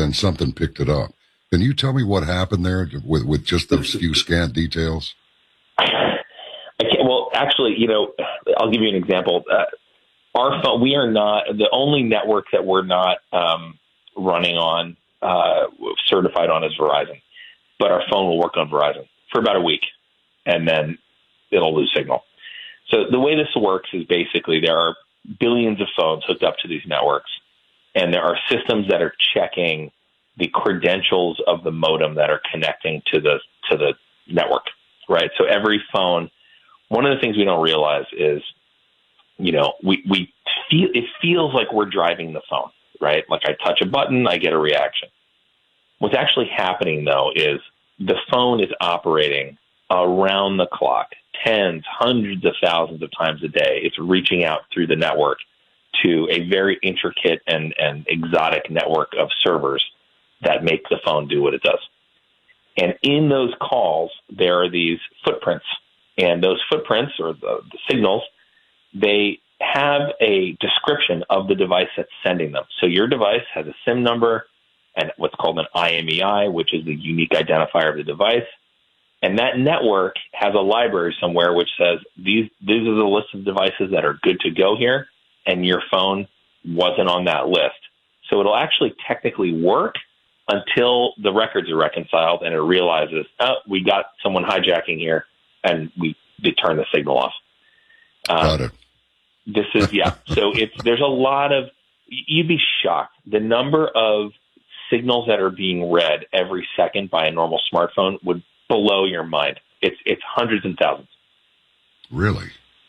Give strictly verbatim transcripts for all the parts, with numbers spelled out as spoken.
then something picked it up. Can you tell me what happened there with, with just those few scant details? I can't, well, actually, you know, I'll give you an example. Uh, our phone, we are not the only network that we're not um, running on, uh, certified on is Verizon. But our phone will work on Verizon for about a week, and then it'll lose signal. So the way this works is basically there are billions of phones hooked up to these networks, and there are systems that are checking the credentials of the modem that are connecting to the to the network, right? So every phone, one of the things we don't realize is, you know, we, we feel it feels like we're driving the phone, right? Like I touch a button, I get a reaction. What's actually happening, though, is the phone is operating around the clock, tens, hundreds of thousands of times a day. It's reaching out through the network to a very intricate and, and exotic network of servers that make the phone do what it does. And in those calls, there are these footprints. And those footprints, or the, the signals, they have a description of the device that's sending them. So your device has a SIM number and what's called an I M E I, which is the unique identifier of the device. And that network has a library somewhere which says, these, these are the list of devices that are good to go here, and your phone wasn't on that list. So it'll actually technically work until the records are reconciled and it realizes, oh, we got someone hijacking here, and we they turn the signal off. Um, got it. This is, yeah. So it's there's a lot of, you'd be shocked. The number of signals that are being read every second by a normal smartphone would blow your mind. It's it's hundreds and thousands. Really?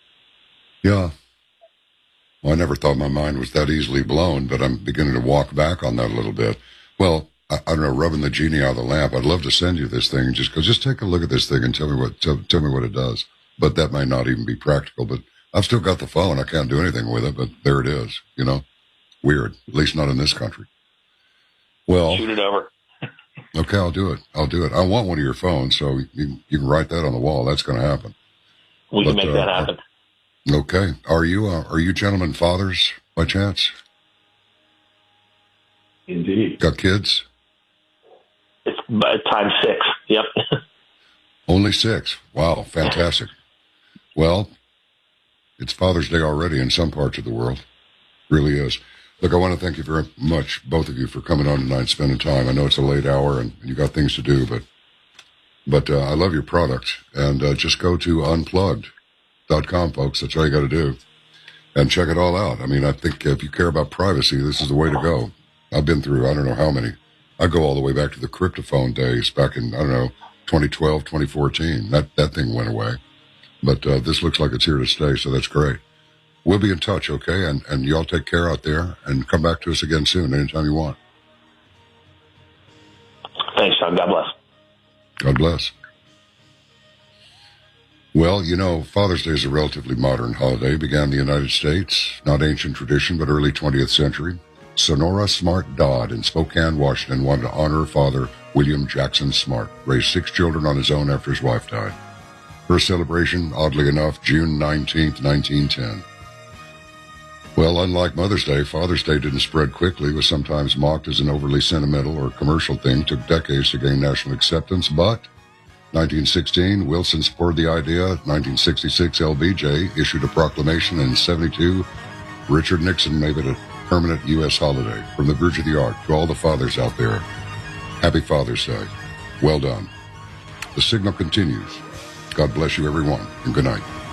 Yeah. Well, I never thought my mind was that easily blown, but I'm beginning to walk back on that a little bit. Well, I, I don't know, rubbing the genie out of the lamp. I'd love to send you this thing and just go, just take a look at this thing and tell me what tell, tell me what it does. But that might not even be practical. But I've still got the phone. I can't do anything with it, but there it is. You know, weird. At least not in this country. Well, shoot it over. Okay, I'll do it. I'll do it. I want one of your phones, so you, you can write that on the wall. That's going to happen. We but, can make uh, that happen. Okay. Are you uh, are you gentlemen fathers by chance? Indeed. Got kids? It's by times six. Yep. Only six. Wow, fantastic. Well, it's Father's Day already in some parts of the world. Really is. Look, I want to thank you very much, both of you, for coming on tonight and spending time. I know it's a late hour and you got things to do, but but uh, I love your product. And uh, just go to unplugged dot com, folks. That's all you got to do. And check it all out. I mean, I think if you care about privacy, this is the way to go. I've been through, I don't know how many. I go all the way back to the cryptophone days back in, I don't know, twenty twelve, twenty fourteen. That, that thing went away. But uh, this looks like it's here to stay, so that's great. We'll be in touch, okay? And and y'all take care out there and come back to us again soon, anytime you want. Thanks, John. God bless. God bless. Well, you know, Father's Day is a relatively modern holiday. It began in the United States, not ancient tradition, but early twentieth century. Sonora Smart Dodd in Spokane, Washington, wanted to honor her father, William Jackson Smart, raised six children on his own after his wife died. Her celebration, oddly enough, June nineteenth, nineteen ten. Well, unlike Mother's Day, Father's Day didn't spread quickly. It was sometimes mocked as an overly sentimental or commercial thing. It took decades to gain national acceptance, but nineteen sixteen, Wilson supported the idea. nineteen sixty-six, L B J issued a proclamation, and in seventy-two, Richard Nixon made it a permanent U S holiday. From the Bridge of the Ark to all the fathers out there, happy Father's Day. Well done. The signal continues. God bless you, everyone, and good night.